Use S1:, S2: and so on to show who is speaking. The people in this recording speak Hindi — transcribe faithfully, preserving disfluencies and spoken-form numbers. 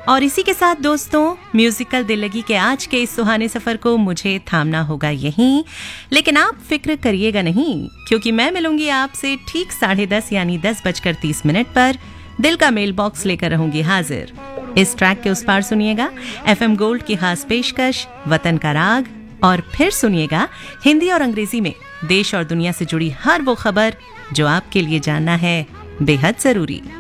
S1: और इसी के साथ दोस्तों, म्यूजिकल दिल लगी के आज के इस सुहाने सफर को मुझे थामना होगा यहीं। लेकिन आप फिक्र करिएगा नहीं, क्योंकि मैं मिलूंगी आपसे ठीक साढ़े दस यानी दस बजकर तीस मिनट पर। दिल का मेल बॉक्स लेकर रहूंगी हाजिर। इस ट्रैक के उस पार सुनिएगा एफएम गोल्ड की खास पेशकश वतन का राग, और फिर सुनिएगा हिंदी और अंग्रेजी में देश और दुनिया से जुड़ी हर वो खबर जो आपके लिए जानना है बेहद जरूरी।